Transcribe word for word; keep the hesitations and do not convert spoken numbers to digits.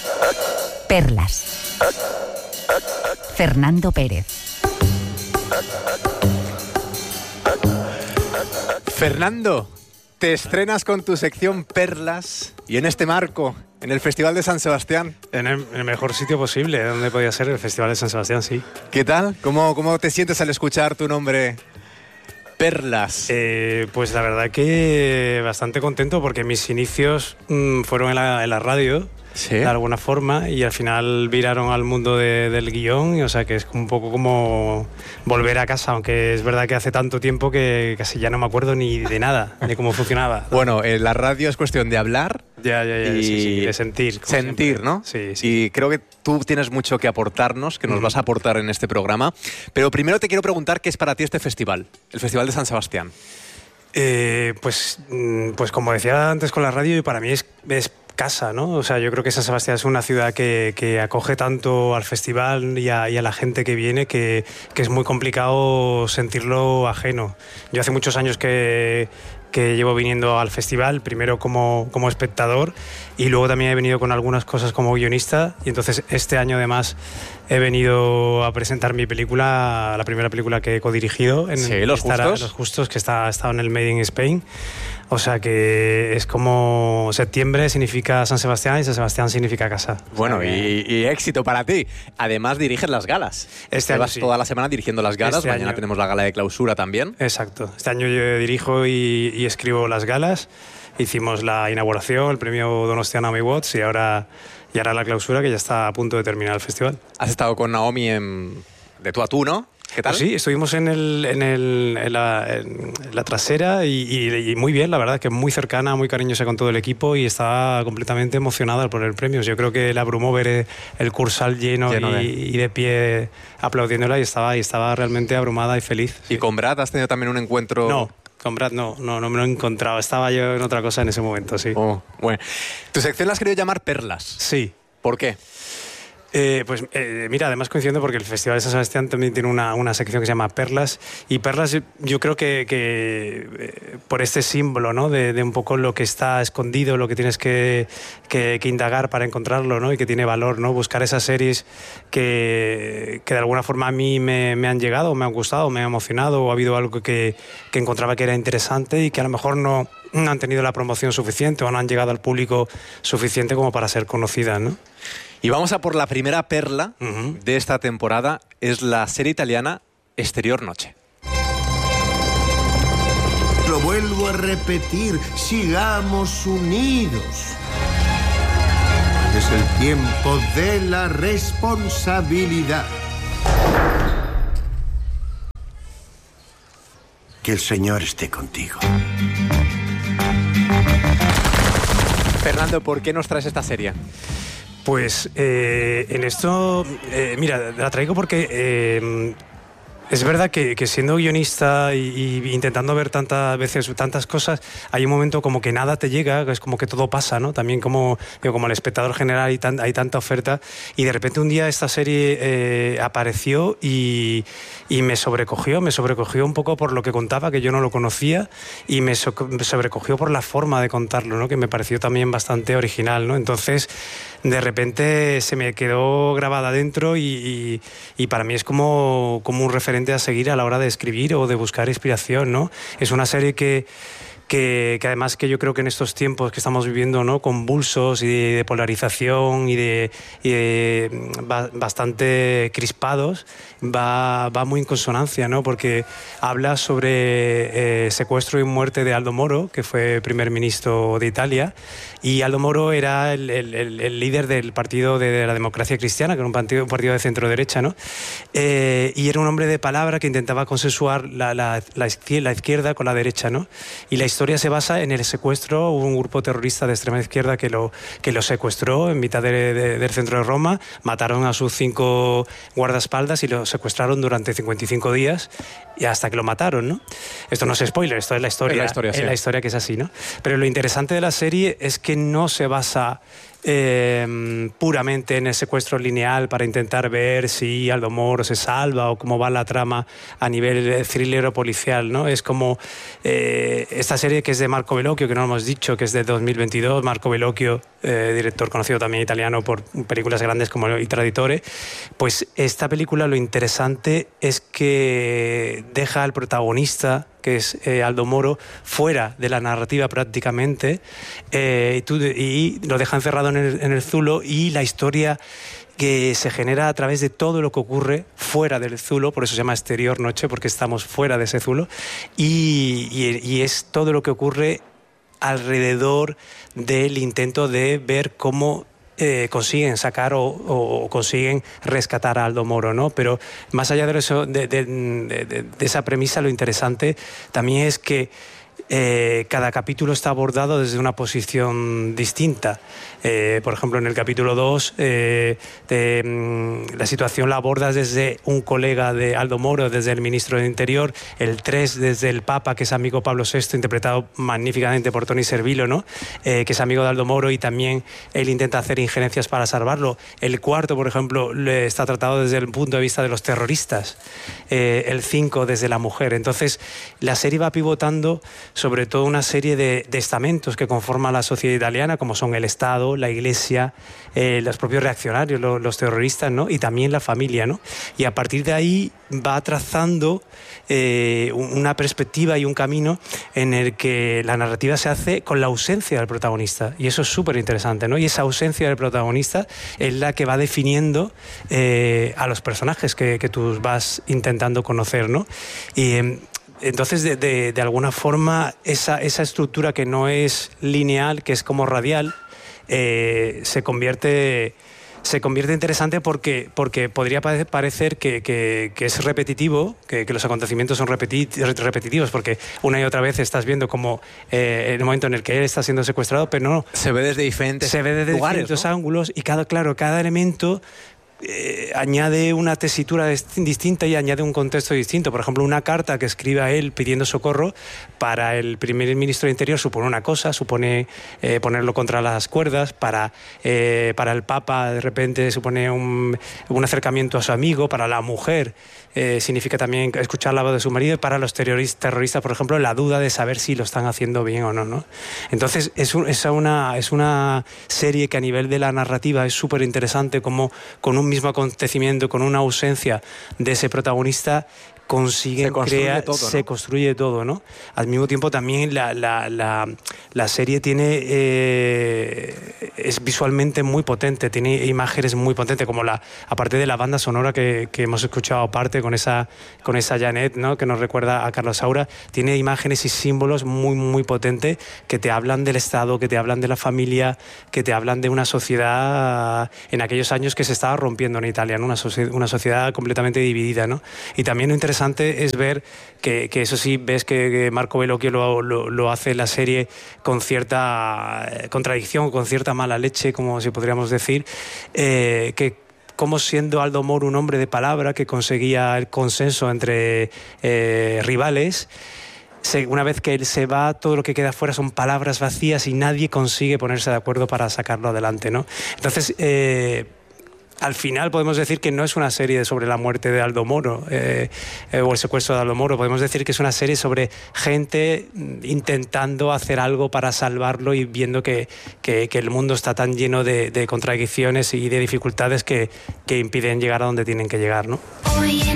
Perlas. Fernando Pérez. Fernando, te estrenas con tu sección Perlas y en este marco, en el Festival de San Sebastián. En el, en el mejor sitio posible, donde podía ser el Festival de San Sebastián, sí. ¿Qué tal? ¿Cómo, cómo te sientes al escuchar tu nombre, Perlas? Eh, pues la verdad que bastante contento porque mis inicios mmm, fueron en la, en la radio. ¿Sí? De alguna forma, y al final viraron al mundo de, del guión, y, o sea que es un poco como volver a casa, aunque es verdad que hace tanto tiempo que casi ya no me acuerdo ni de nada, ni cómo funcionaba. Bueno, eh, la radio es cuestión de hablar ya, ya, ya, y sí, sí, de sentir. Sentir, siempre. ¿no? Sí, sí. Y creo que tú tienes mucho que aportarnos, que nos mm. vas a aportar en este programa, pero primero te quiero preguntar qué es para ti este festival, el Festival de San Sebastián. Eh, pues, pues como decía antes con la radio, y para mí es, es casa, ¿no? O sea, yo creo que San Sebastián es una ciudad que, que acoge tanto al festival y a, y a la gente que viene que, que es muy complicado sentirlo ajeno. Yo hace muchos años que, que llevo viniendo al festival, primero como, como espectador y luego también he venido con algunas cosas como guionista, y entonces este año además he venido a presentar mi película, la primera película que he codirigido en sí, Los estará, Justos. Los Justos, que está, ha estado en el Made in Spain. O sea que es como septiembre significa San Sebastián y San Sebastián significa casa. Bueno, o sea que... y, y éxito para ti. Además diriges las galas. Este año vas sí. toda la semana dirigiendo las galas. Este Mañana año... tenemos la gala de clausura también. Exacto. Este año yo dirijo y, y escribo las galas. Hicimos la inauguración, el premio Donostian Naomi Watts, y ahora, y ahora la clausura, que ya está a punto de terminar el festival. Has estado con Naomi en... de tú a tú, ¿no? ¿Qué tal? Pues sí, estuvimos en, el, en, el, en, la, en la trasera y, y, y muy bien, la verdad, que muy cercana, muy cariñosa con todo el equipo, y estaba completamente emocionada por el premio. Yo creo que le abrumó ver el Cursal lleno, lleno y, de... y de pie aplaudiéndola, y estaba, y estaba realmente abrumada y feliz. ¿Y sí. con Brad has tenido también un encuentro...? No. Con Brad no, no, no me lo he encontrado. Estaba yo en otra cosa en ese momento, sí. Oh, bueno. Tu sección la has querido llamar Perlas. Sí. ¿Por qué? Eh, pues eh, mira, además coincidiendo porque el Festival de San Sebastián también tiene una, una sección que se llama Perlas, y Perlas yo creo que, que eh, por este símbolo, ¿no? de, de un poco lo que está escondido, lo que tienes que, que, que indagar para encontrarlo, ¿no? Y que tiene valor, ¿no? Buscar esas series que, que de alguna forma a mí me, me han llegado, me han gustado, me han emocionado, o ha habido algo que, que encontraba que era interesante y que a lo mejor no, no han tenido la promoción suficiente o no han llegado al público suficiente como para ser conocidas, ¿no? Y vamos a por la primera perla uh-huh. de esta temporada. Es la serie italiana Exterior Noche. Lo vuelvo a repetir, sigamos unidos. Es el tiempo de la responsabilidad. Que el Señor esté contigo. Fernando, ¿por qué nos traes esta serie? Pues eh, en esto, eh, mira, la traigo porque eh, es verdad que, que siendo guionista y, y intentando ver tantas veces tantas cosas, hay un momento como que nada te llega, es como que todo pasa, ¿no? También como, digo, como el espectador general hay, tan, hay tanta oferta, y de repente un día esta serie eh, apareció y, y me sobrecogió, me sobrecogió un poco por lo que contaba, que yo no lo conocía, y me, so, me sobrecogió por la forma de contarlo, ¿no? Que me pareció también bastante original, ¿no? Entonces, de repente se me quedó grabada dentro y, y, y para mí es como, como un referente a seguir a la hora de escribir o de buscar inspiración, ¿no? Es una serie que, que, que además que yo creo que en estos tiempos que estamos viviendo, ¿no? Convulsos y de, de polarización y de, y de ba, bastante crispados, va, va muy en consonancia, ¿no? Porque habla sobre eh, secuestro y muerte de Aldo Moro, que fue primer ministro de Italia, y Aldo Moro era el, el, el, el líder del Partido de, de la Democracia Cristiana, que era un partido, un partido de centro-derecha, ¿no? Eh, y era un hombre de palabra que intentaba consensuar la, la, la izquierda con la derecha, ¿no? Y la historia se basa en el secuestro. Hubo un grupo terrorista de extrema izquierda que lo, que lo secuestró en mitad de, de, del centro de Roma, mataron a sus cinco guardaespaldas y lo secuestraron durante cincuenta y cinco días y hasta que lo mataron, ¿no? Esto no es spoiler, esto es la historia, es la historia, es sí. la historia que es así, ¿no? Pero lo interesante de la serie es que no se basa eh, puramente en el secuestro lineal para intentar ver si Aldo Moro se salva o cómo va la trama a nivel thriller o policial, ¿no? Es como eh, esta serie que es de Marco Bellocchio, que no lo hemos dicho, que es de dos mil veintidós. Marco Bellocchio, eh, director conocido también italiano por películas grandes como Il Traditore. Pues esta película, lo interesante es que deja al protagonista, que es eh, Aldo Moro, fuera de la narrativa prácticamente, eh, y, tú, y lo deja encerrado en el, en el zulo, y la historia que se genera a través de todo lo que ocurre fuera del zulo, por eso se llama Exterior Noche, porque estamos fuera de ese zulo, y, y, y es todo lo que ocurre alrededor del intento de ver cómo Eh, consiguen sacar o, o consiguen rescatar a Aldo Moro, ¿no? Pero más allá de eso, de, de, de, de esa premisa, lo interesante también es que eh, cada capítulo está abordado desde una posición distinta. Eh, por ejemplo, en el capítulo dos, eh, de, mm, la situación la abordas desde un colega de Aldo Moro, desde el ministro del Interior. El tres, desde el Papa, que es amigo Pablo sexto, interpretado magníficamente por Tony Servillo, ¿no? Eh, que es amigo de Aldo Moro, y también él intenta hacer injerencias para salvarlo. El cuarto, por ejemplo, le está tratado desde el punto de vista de los terroristas. Eh, el cinco, desde la mujer. Entonces, la serie va pivotando sobre todo una serie de, de estamentos que conforman la sociedad italiana, como son el Estado, la Iglesia, eh, los propios reaccionarios, lo, los terroristas, ¿no? Y también la familia, ¿no? Y a partir de ahí va trazando eh, una perspectiva y un camino en el que la narrativa se hace con la ausencia del protagonista, y eso es súper interesante, ¿no? Y esa ausencia del protagonista es la que va definiendo eh, a los personajes que, que tú vas intentando conocer, ¿no? Y eh, entonces, de, de, de alguna forma, esa, esa estructura que no es lineal, que es como radial, eh, se convierte... se convierte interesante porque, porque podría parecer que, que, que es repetitivo, que, que los acontecimientos son repeti repetitivos, porque una y otra vez estás viendo como eh, el momento en el que él está siendo secuestrado, pero no. Se ve desde diferentes se ve desde lugares, distintos ¿no? ángulos, y cada, claro, cada elemento Eh, añade una tesitura distinta y añade un contexto distinto. Por ejemplo, una carta que escribe a él pidiendo socorro, para el primer ministro de Interior supone una cosa, supone eh, ponerlo contra las cuerdas. Para, eh, para el Papa, de repente, supone un, un acercamiento a su amigo. Para la mujer eh, significa también escuchar la voz de su marido. Y para los terroristas, por ejemplo, la duda de saber si lo están haciendo bien o no, ¿no? Entonces, es, un, es, una, es una serie que a nivel de la narrativa es súper interesante, como con un mismo acontecimiento, con una ausencia de ese protagonista, consiguen crear, todo, ¿no? se construye todo, ¿no? Al mismo tiempo también la, la, la, la serie tiene eh, es visualmente muy potente, tiene imágenes muy potentes, como la, aparte de la banda sonora que, que hemos escuchado aparte con esa, con esa Janet, ¿no? Que nos recuerda a Carlos Saura, tiene imágenes y símbolos muy, muy potentes que te hablan del Estado, que te hablan de la familia, que te hablan de una sociedad en aquellos años que se estaba rompiendo en Italia, ¿no? Una, una sociedad completamente dividida, ¿no? Y también lo interesante es ver que, que eso sí, ves que, que Marco Bellocchio lo, lo, lo hace en la serie con cierta contradicción, con cierta mala leche, como si podríamos decir, eh, que como siendo Aldo Moro un hombre de palabra que conseguía el consenso entre eh, rivales, se, una vez que él se va, todo lo que queda fuera son palabras vacías y nadie consigue ponerse de acuerdo para sacarlo adelante, ¿no? Entonces, eh, al final podemos decir que no es una serie sobre la muerte de Aldo Moro eh, eh, o el secuestro de Aldo Moro. Podemos decir que es una serie sobre gente intentando hacer algo para salvarlo y viendo que, que, que el mundo está tan lleno de, de contradicciones y de dificultades que, que impiden llegar a donde tienen que llegar, ¿no?